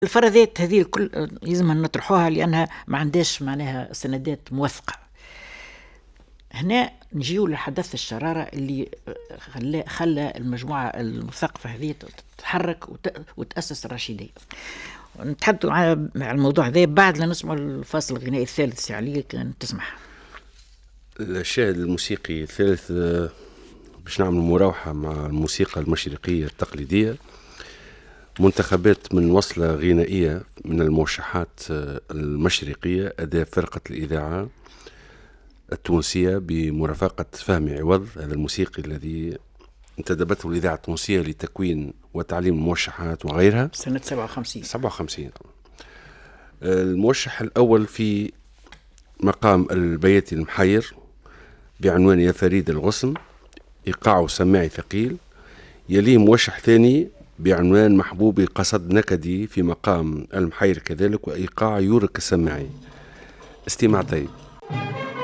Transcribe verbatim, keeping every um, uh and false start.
الفرضيات هذه الكل لازم نطرحوها لأنها ما عندهاش معناها سندات موثقة. هنا نجيو لحدث الشرارة اللي خلى خلى المجموعة المثقفة هذه تتحرك وتأسس الرشيدية. نتحدثوا على الموضوع هذا بعد لا نسمع الفاصل الغنائي الثالث. سي علي كان تسمح. الشاهد الموسيقي الثالث باش نعمل مراوحة مع الموسيقى المشرقية التقليدية، منتخبات من وصلة غنائية من الموشحات المشرقية أداء فرقة الإذاعة التونسية بمرافقة فهمي عوض، هذا الموسيقي الذي انتدبته الإذاعة التونسية لتكوين وتعليم الموشحات وغيرها سنة سبعة وخمسين. سبعة وخمسين. الموشح الأول في مقام البياتي المحير بعنوان يا فريد الغصن، إيقاعه سماعي ثقيل. يليه موشح ثاني بعنوان محبوبي قصد نكدي في مقام المحير كذلك، وإيقاع يورك السماعي. استماع طيب.